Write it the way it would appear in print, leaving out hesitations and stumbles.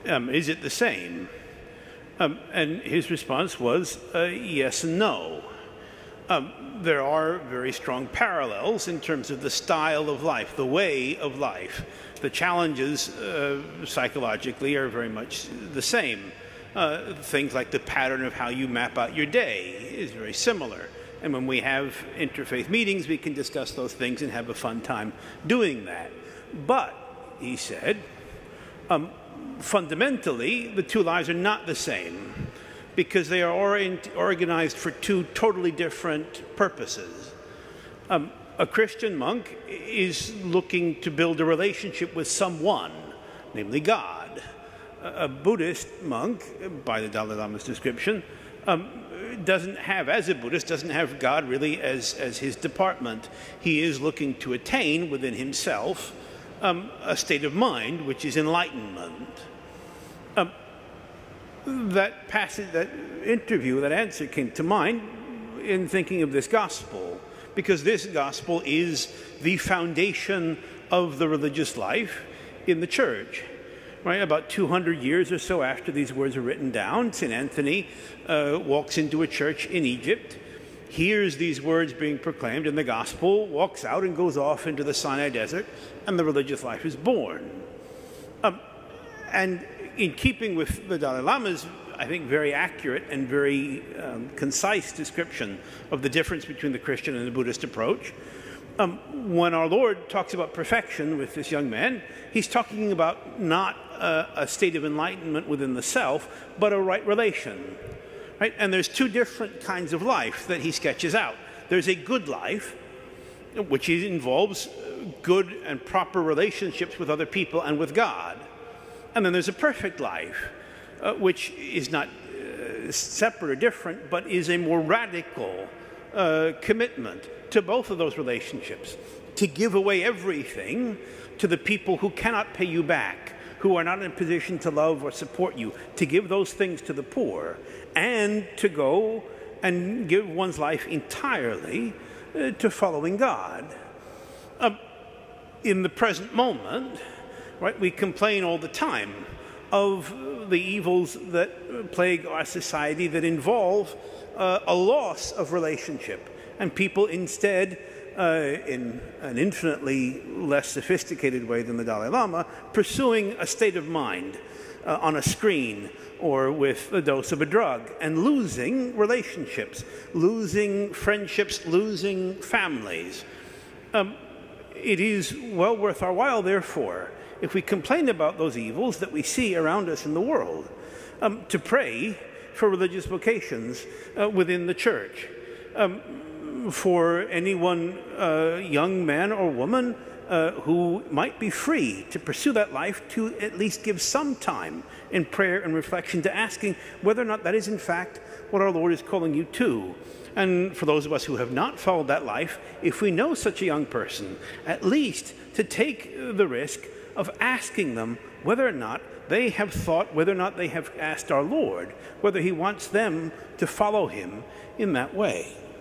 Is it the same? And his response was yes and no. There are very strong parallels in terms of the style of life, the way of life. The challenges psychologically are very much the same. Things like the pattern of how you map out your day is very similar. And when we have interfaith meetings, we can discuss those things and have a fun time doing that. But, he said, fundamentally, the two lives are not the same because they are organized for two totally different purposes. A Christian monk is looking to build a relationship with someone, namely God. A Buddhist monk, by the Dalai Lama's description, doesn't have God really as his department. He is looking to attain within himself a state of mind which is enlightenment. That passage, that interview, that answer came to mind in thinking of this gospel, because this gospel is the foundation of the religious life in the church. Right, about 200 years or so after these words are written down, St. Anthony walks into a church in Egypt, hears these words being proclaimed in the gospel, walks out and goes off into the Sinai desert, and the religious life is born. And in keeping with the Dalai Lama's, I think, very accurate and very concise description of the difference between the Christian and the Buddhist approach, when our Lord talks about perfection with this young man, he's talking about not a state of enlightenment within the self, but a right relation. Right? And there's two different kinds of life that he sketches out. There's a good life, which involves good and proper relationships with other people and with God. And then there's a perfect life, which is not separate or different, but is a more radical commitment to both of those relationships, to give away everything to the people who cannot pay you back, who are not in a position to love or support you, to give those things to the poor, and to go and give one's life entirely to following God. In the present moment, right, we complain all the time of the evils that plague our society that involve a loss of relationship, and people instead, in an infinitely less sophisticated way than the Dalai Lama, pursuing a state of mind on a screen or with a dose of a drug, and losing relationships, losing friendships, losing families. It is well worth our while, therefore, if we complain about those evils that we see around us in the world, to pray for religious vocations within the church. For anyone, young man or woman, who might be free to pursue that life, to at least give some time in prayer and reflection to asking whether or not that is in fact what our Lord is calling you to. And for those of us who have not followed that life, if we know such a young person, at least to take the risk of asking them whether or not they have thought, whether or not they have asked our Lord, whether he wants them to follow him in that way.